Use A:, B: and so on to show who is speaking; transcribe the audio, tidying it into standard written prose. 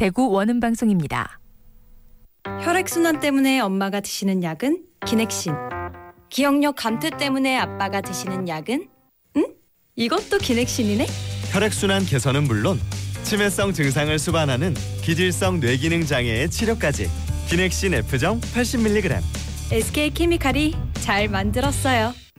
A: 대구 원음방송입니다.
B: 혈액순환 때문에 엄마가 드시는 약은 기넥신. 기억력 감퇴 때문에 아빠가 드시는 약은? 응? 이것도 기넥신이네?
C: 혈액순환 개선은 물론 치매성 증상을 수반하는 기질성 뇌기능 장애의 치료까지. 기넥신 F정 80mg.
B: SK케미칼이 잘 만들었어요.